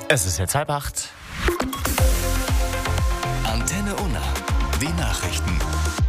Es ist jetzt 7:30. Antenne Unna. Die Nachrichten.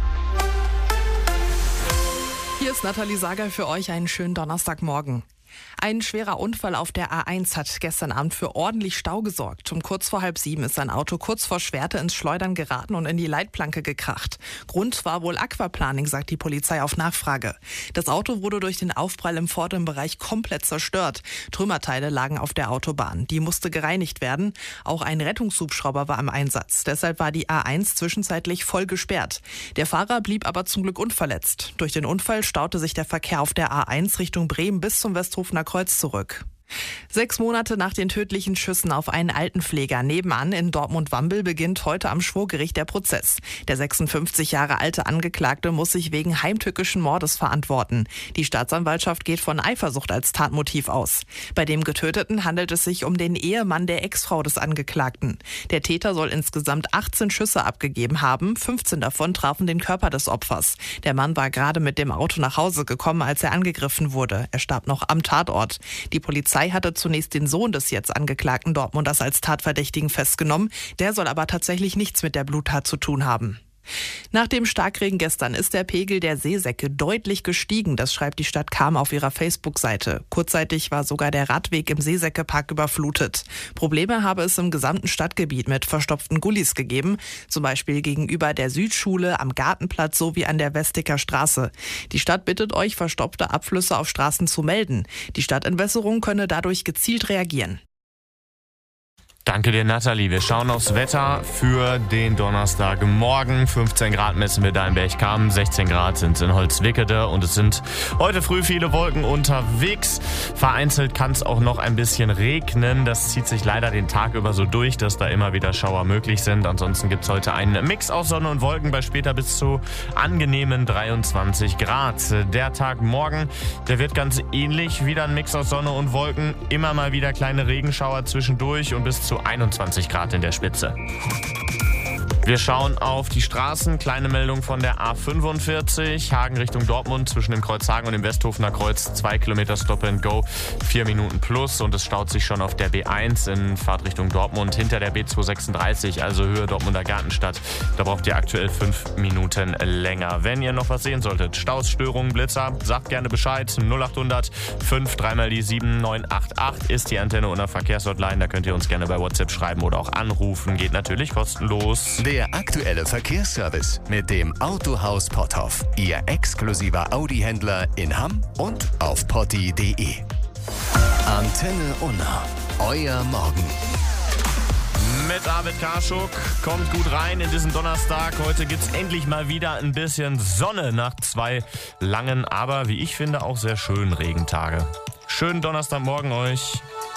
Hier ist Nathalie Sager für euch. Einen schönen Donnerstagmorgen. Ein schwerer Unfall auf der A1 hat gestern Abend für ordentlich Stau gesorgt. Um kurz vor 6:30 ist ein Auto kurz vor Schwerte ins Schleudern geraten und in die Leitplanke gekracht. Grund war wohl Aquaplaning, sagt die Polizei auf Nachfrage. Das Auto wurde durch den Aufprall im vorderen Bereich komplett zerstört. Trümmerteile lagen auf der Autobahn. Die musste gereinigt werden. Auch ein Rettungshubschrauber war im Einsatz. Deshalb war die A1 zwischenzeitlich voll gesperrt. Der Fahrer blieb aber zum Glück unverletzt. Durch den Unfall staute sich der Verkehr auf der A1 Richtung Bremen bis zum Westhofener Kreuz zurück. 6 Monate nach den tödlichen Schüssen auf einen Altenpfleger nebenan in Dortmund-Wambel beginnt heute am Schwurgericht der Prozess. Der 56 Jahre alte Angeklagte muss sich wegen heimtückischen Mordes verantworten. Die Staatsanwaltschaft geht von Eifersucht als Tatmotiv aus. Bei dem Getöteten handelt es sich um den Ehemann der Ex-Frau des Angeklagten. Der Täter soll insgesamt 18 Schüsse abgegeben haben. 15 davon trafen den Körper des Opfers. Der Mann war gerade mit dem Auto nach Hause gekommen, als er angegriffen wurde. Er starb noch am Tatort. Die Polizei hatte zunächst den Sohn des jetzt angeklagten Dortmunders als Tatverdächtigen festgenommen. Der soll aber tatsächlich nichts mit der Bluttat zu tun haben. Nach dem Starkregen gestern ist der Pegel der Seesäcke deutlich gestiegen. Das schreibt die Stadt Cham auf ihrer Facebook-Seite. Kurzzeitig war sogar der Radweg im Seesäckepark überflutet. Probleme habe es im gesamten Stadtgebiet mit verstopften Gullis gegeben. Zum Beispiel gegenüber der Südschule, am Gartenplatz sowie an der Westiker Straße. Die Stadt bittet euch, verstopfte Abflüsse auf Straßen zu melden. Die Stadtentwässerung könne dadurch gezielt reagieren. Danke dir, Nathalie. Wir schauen aufs Wetter für den Donnerstagmorgen. 15 Grad messen wir da in Berchtesgaden, 16 Grad sind es in Holzwickede und es sind heute früh viele Wolken unterwegs. Vereinzelt kann es auch noch ein bisschen regnen. Das zieht sich leider den Tag über so durch, dass da immer wieder Schauer möglich sind. Ansonsten gibt es heute einen Mix aus Sonne und Wolken bei später bis zu angenehmen 23 Grad. Der Tag morgen, der wird ganz ähnlich. Wieder ein Mix aus Sonne und Wolken. Immer mal wieder kleine Regenschauer zwischendurch und bis zu 21 Grad in der Spitze. Wir schauen auf die Straßen. Kleine Meldung von der A45. Hagen Richtung Dortmund zwischen dem Kreuz Hagen und dem Westhofener Kreuz. 2 Kilometer Stop and Go, 4 Minuten plus. Und es staut sich schon auf der B1 in Fahrtrichtung Dortmund hinter der B236, also Höhe Dortmunder Gartenstadt. Da braucht ihr aktuell 5 Minuten länger. Wenn ihr noch was sehen solltet, Staus, Störungen, Blitzer, sagt gerne Bescheid. 0800 5 3 mal die 7988 ist die Antenne Unna Verkehrshotline. Da könnt ihr uns gerne bei WhatsApp schreiben oder auch anrufen. Geht natürlich kostenlos. Der aktuelle Verkehrsservice mit dem Autohaus Potthoff. Ihr exklusiver Audi-Händler in Hamm und auf potti.de. Antenne Unna. Euer Morgen. Mit Arvid Karschuk. Kommt gut rein in diesen Donnerstag. Heute gibt's endlich mal wieder ein bisschen Sonne nach 2 langen, aber wie ich finde auch sehr schönen Regentage. Schönen Donnerstagmorgen euch.